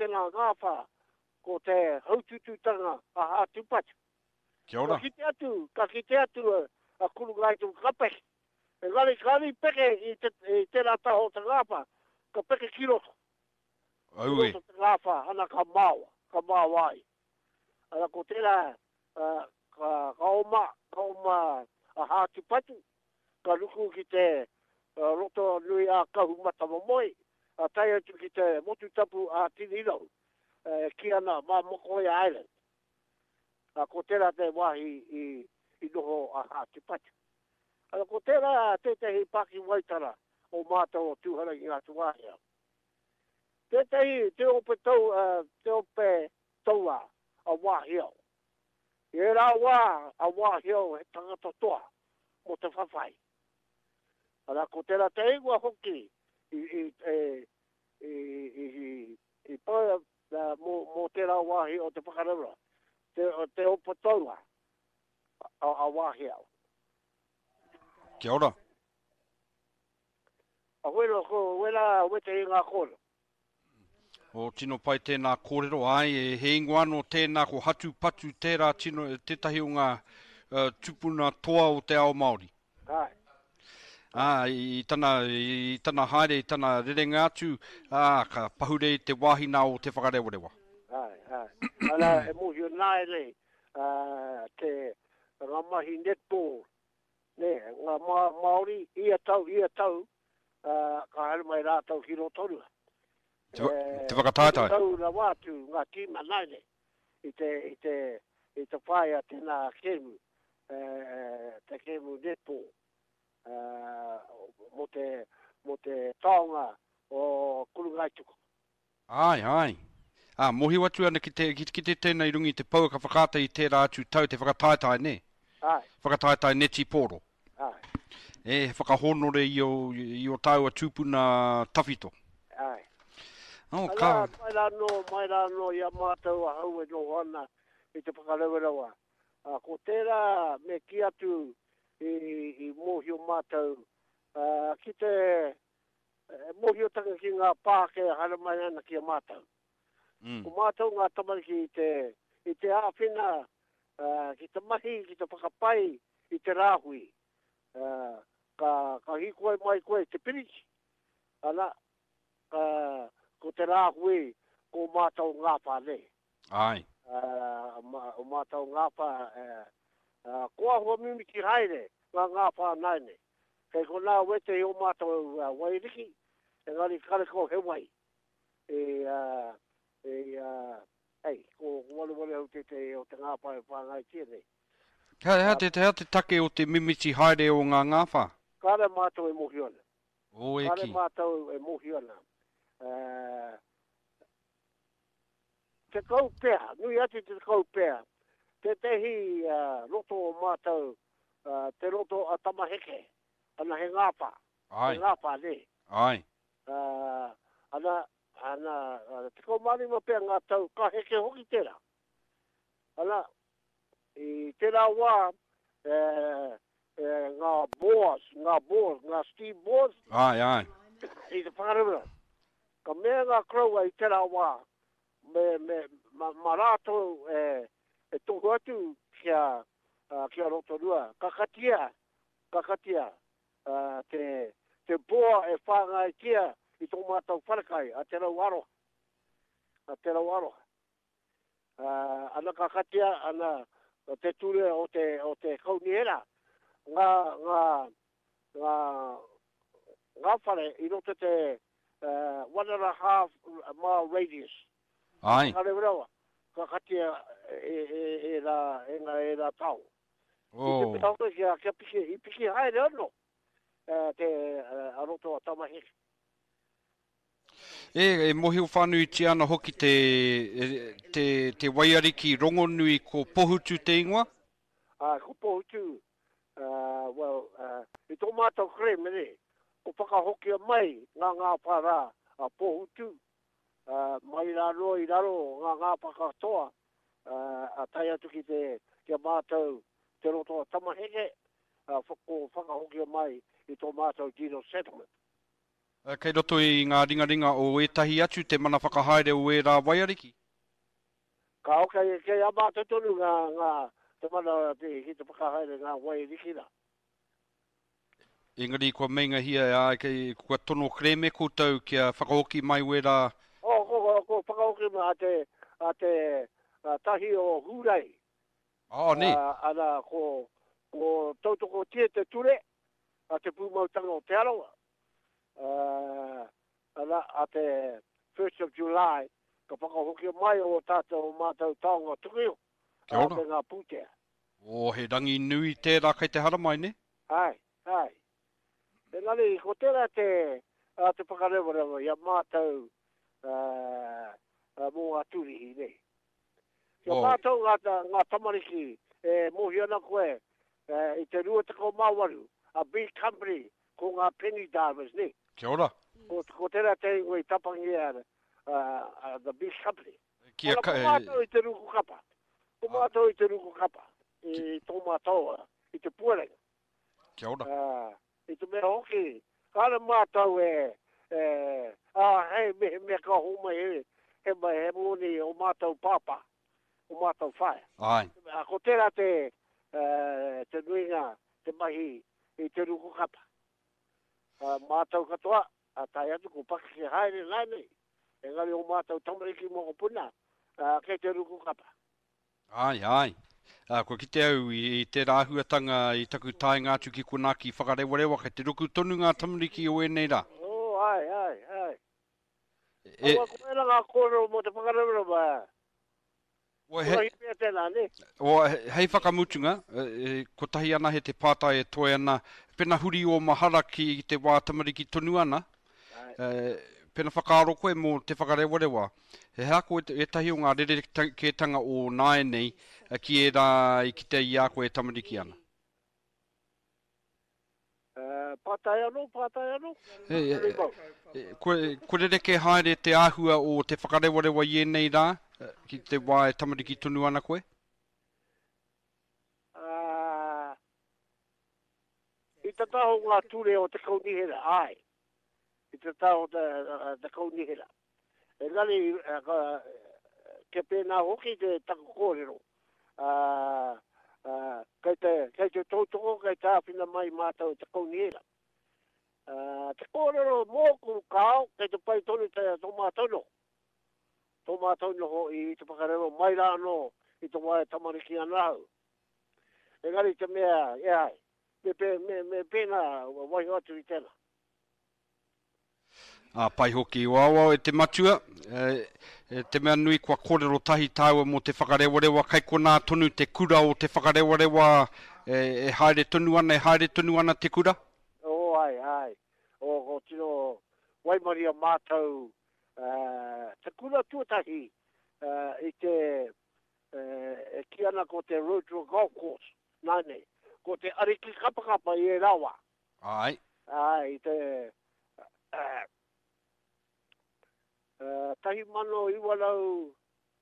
te ngā ngāwha, ko te hautututanga a Hatupatu. Kia ora. Ka kite atu a kuru ngai tu kape. E ngari peke i te rata ho te ngāwha, ka peke kiroto. Aue. Kiroto te ngāwha, ana ka māwa ai. Ana ko tēnā, ka oma a Hatupatu, ka ruku ki te roto nui a kahumata mamoi, a tai atu ki te motu tapu a Tinirau, ki ana mā Mokoia Island. Ko tēnā te wahi i noho a Hatupatu. Ko tēnā tētahi paki waitara o mātou o tūharangi atu wahia. Tētahi te ope taua a wahia. E rā wā a wahia he tangata toa mo te whawhai. Ko tēnā te igua hoki i pāia mo tērā wahi o te whakarewa. Te opa taua a wahia. Kia ora. A wera wete i ngā kōra. O tino pai tēnā kōrero ai, he ingoa no tēnā ko Hatupatu tērā tino, tētahi o ngā tupuna toa o te ao Māori. Ai. I tana haere, i tana rerenga atu, ka pahure te wahina o te whakarewarewa. Ai. Ana e muhi o nāi rei, te ngā mahi netball, ne, ngā Māori, ia tau, ka haere mai rātau hiro torua. Te whakataitai. Tau na wātu ngā tīma naine, i te whaia tēnā kemu, te kemu netball, mo te taonga o Kurungai Tuku. Ai. Mohi watu ana ki te tēnei rungi te pau ka whakata i tērā atu tau te whakataitai ne? Ai. Whakataitai neti poro. Ai. E whakahonore i o tau a tūpuna tawhito. Ai. Oh, mai rā no ia mātou a hau e no ana i te whakarewerawa. Ko tērā me ki atu i mohi o mātou, ki te mohi o tanga ki ngā pāke hara mai ana ki a mātou. Ko mātou ngā tamariki i te āwhina, ki te mahi, ki te whakapai, i te rāhui. Ka hikoe mai koe te piriki. Ana, ko te rāhui, ko mātou ngāpā ne. Ai. O mātou ngāpā, koa hua mimi ki haere, ngāpā naine. Kei ko nā wete i o mātou wairiki, e ngari kare ko he wai. Ko wale au te o te ngāpā e whāngai tia nei. Hea te take o te mimiti haere o ngā ngāwha? Kare mātou e mohi ona. O eki. Kare mātou e mohi ona. Te kaupea, nui ati te kaupea, te tehi roto o mātou, te roto a tamaheke, ana he ngāpā. Ai. He ngāpā ne. Ai. Ana, te kaumarima pia ngā tau, ka heke hoki tērā. Ana, i tērā wā, ngā boas, ngā Steve Boas. Ai. I te whakarewera. Ka mea ngā kraua i tērā wā, ma rātou e tohu atu kia roto rua. Kakatia, te boa e whāngai tia i tō mātou wharakai, a te rau aroha. Ana kakatia, ana te ture o te kauniera, ngā whare i roto te 1.5 mile radius. Ai. Karewerewa, kakatia e rā tau. Oh. I te pitauka kia piki haere ano, te aroto a tamaheke. E mohi o whānui ti ana hoki te waiariki rongonui ko pohutu te ingoa? Ko pohutu, i tō mātou kreme ne, ko whakahokia mai ngā pārā a pohutu, mai raro i raro ngā pakatoa, a tai atu ki te mātou te roto a tamaheke, ko whakahokia mai i tō mātou Dino Settlement. Kei roto I ngā ringa o etahi atu te mana whakahaere o e rā waiariki. Ka o kei a mātou tonu ngā te mana ki te whakahaere ngā waiariki la. Engari kua meinga hia kei kua tono kreme koutou kia whakaoki mai o e rā. Ko whakaoki ma a te tahi o Hurai. Ne. Ana ko tautoko tia te ture, a te pūmautanga o te aroa. Ana a te 1st of July, ka whakahoki mai o tātou mātou taonga tukio. Kia ora. Te ngā pūtea. He rangi nui tērā kei te hara mai, ne? Ai. Engari, ko tērā te whakarewarewa, ia mātou mō aturihi, ne? Ia mātou ngā tamariki, mohi ana koe, I te rua te ko mawaru, a big company, ko ngā penny divers, ne? Kia ora. Ko tērā te ingoi tapangi the big company. Kia ko mātou I te ruku kapa. Ko mātou I te ruku kapa. I tō mātou, I te puerenga. Kia ora. I te mea hoki, kāna mātou hei me ka homa he moni o mātou pāpā, o mātou whae. Ai. Ko tērā te nuinga, te mahi, I te ruku kapa. Mātou katoa, a tai atu ko paki ki haere nai, engari o mātou tamariki moko puna, kei te ruku kapa. Ai. Ko ki te au I te rāhuatanga I taku tai ngā tuki konaki whakarewarewa kei te ruku tonu ngā tamariki o enei rā. Ai. Awa ko era ngā kōrero mo te whakarewarewa. Hei whakamutunga, ko tahi ana he te pātai toi ana, pena huri o mahara ki te wā tamariki tonu ana, pena whakaaro koe mō te whakarewarewa. He hako e tahi o ngā rereketanga o nāe nei, ki e rā I ki te ia koe tamariki ana. Pātai anō? Ko rereke haere te āhua o te whakarewarewa I nei rā, ki te wā e tamariki tonu ana koe? I te taho ngā ture o te kaunihera, ai. I te taho te kaunihera. Engari, ke pēnā hoki te tako kōrero. Kei te tautoko, kei te awhina mai mātou te kaunihera. Te kōrero mōku kāo, kei te pai tonu te tō mātono. Tō mātono ho I te whakarero mai rā no I te wae tamariki anau. Engari te mea, iai, me pēnā waiho atu I tēnā. Pai hoki o awa te matua, te mea nui kua kōrero tahi tāua mo te whakarewarewa, kai ko nā tonu te kura o te whakarewarewa haere tonu ana te kura? Ai. O tino waimaria mātou te kura tuatahi I te ki ana ko te Road to Golf Course, nāne, ko te ariki kapakapa I e rawa. Ai. Ai, te tahi mano I walau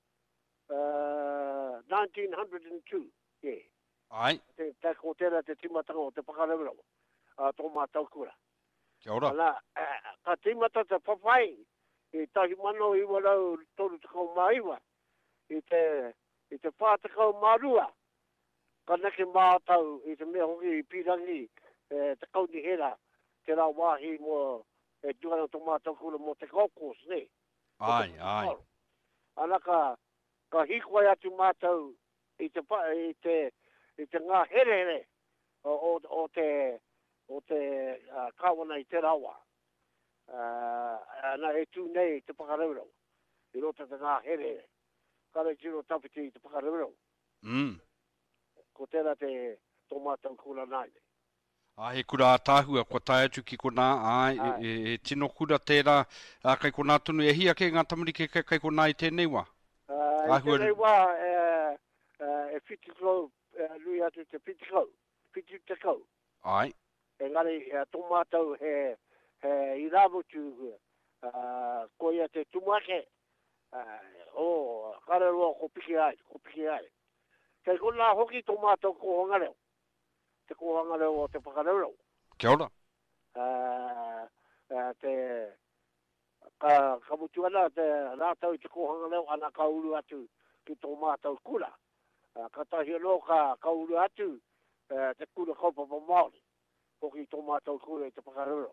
1902, yeah. Ai. Te ko tēra te timatanga o te whakarewarewa, tō mātou kura. Kia ora. Ana, ka timata te whawhai, I tahi mano I walau toru te kau maiwa, I te whātakau marua, ka neke mātau I te mea hoki I pirangi, te kaunihera, te rā wāhi mo tuana tō mātou kura mo te golf course, ne? Ai. Ana ka hikoai atu mātou I te ngā here o te kawana I te rawa. Ana e tū nei te whakareurau. I rota te ngā here. Kare tiro tapiti I te whakareurau. Ko tēnā te tō mātou kura nai. He kura tāhua, kua tai atu ki kona, tino kura tērā, kai kona tonu, e hia ke ngā tamariki kai kona I tēnei wā? I tēnei wā, e whitikau, lui atu te whitikau. Ai. Engari, tō mātou he I rāmutu, ko ia te tumake, kare roa ko piki ai. Kei kona hoki tō mātou ko hongareo. Te kohanga reo o te whakarerau. Kia ora. te ka mutuana te rātau te kohanga leo ana ka ulu atu ki tō mātau kura. Ka tahi no ka ulu atu te kura kaupa pa Māori. Ko ki tō mātau kura i te pakarero.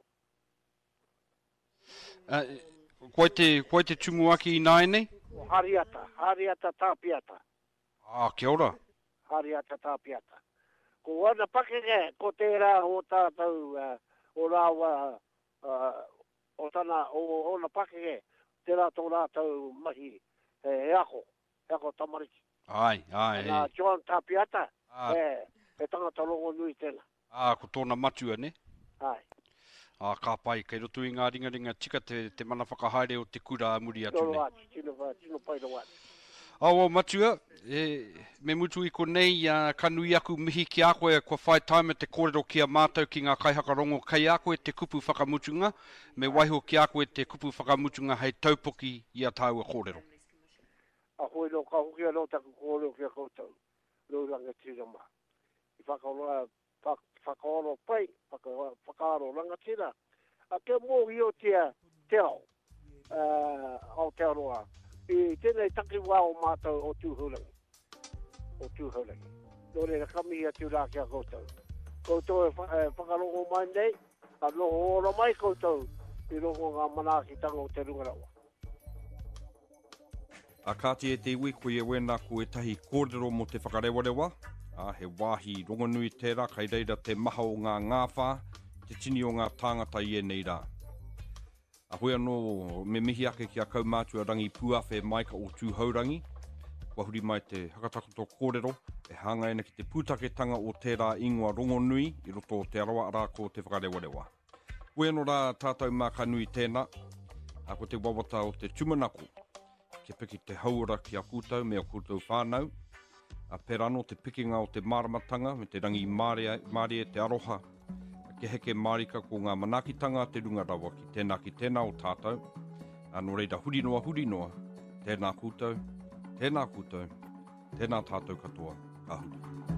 Koe te tungu aki I nāi nei? Hariata tāpiata. Kia ora. Hariata tāpiata. Ko wana pakenge, ko tērā o tātou o rāua o tana o ona pakenge, tērā tō rātou mahi e ako tamariki. Ai. Nā John Tāpiata, e tangata rongo nui tēnā. Ko tōna matua, ne? Ai. Ka pai, kei roto I ngā ringa tika te mana whakahaere o te kura a muri atu ne. Tino pai no wāti. Awa matua, me mutu I ko nei ka nui aku mihi ki a koe kua whai taime te kōrero ki a mātou ki ngā kaihakarongo kai a koe te kupu whakamutunga, me waiho ki a koe te kupu whakamutunga hei taupoki I a tāua kōrero. A hoi no ka hukia no taku kōrero ki a koutou, ranga tira ma. I whakaoro pai, whakaaro rangatira, a ke mōhi o te ao, Aotearoa. I tēnei taki wā o mātou o tūhurangi. Nō reira kami atu rā kia koutou. Koutou e whakarongo mai nei, a noho ora mai koutou I rongo ngā manaakitanga o te rungarawa. A kāti e te iwi koe e wena ko e tahi kōrero mo te whakarewarewa. He wāhi rongonui tērā, kai reira te maha o ngā ngāwha, te tini o ngā tāngata I nei rā. A hoi anō me mihi ake ki a kaumātua rangi puawhe maika o tūhaurangi. Kua huri mai te hakatakoto kōrero, e hangaina ki te pūtaketanga o tērā ingoa rongonui, I roto o te arawa ara ko te whakarewarewa. Hoi anō rā tātou mā ka nui tēnā, a ko te wawata o te tumanako, ke piki te haura ki a kūtau me a kūtau whānau, a perano te pikinga o te māramatanga me te rangi Mārie te aroha, ke heke marika ko ngā manakitanga te rungarawa ki tēnā o tātou, anō reira huri noa, tēnā kūtau, tēnā tātou katoa, ka huri.